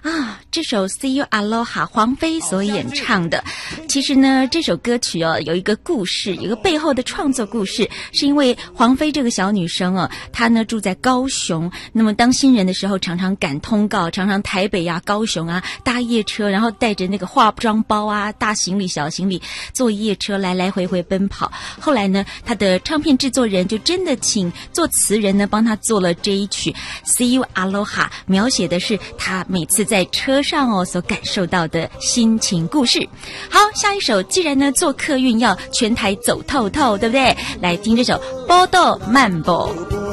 啊，这首 See You Aloha 黄妃所演唱的，其实呢这首歌曲有一个故事，有一个背后的创作故事，是因为黄妃这个小女生她呢住在高雄，那么当新人的时候常常赶通告，常常台北啊高雄啊搭夜车，然后带着那个化妆包啊大行李小行李坐夜车来来回回奔跑。后来呢她的唱片制作人就真的请作词人呢帮她做了这一曲 See You Aloha， 描写的是她每次在车上所感受到的心情故事。好，下一首既然呢做客运要全台走透透，对不对？来听这首波豆慢步。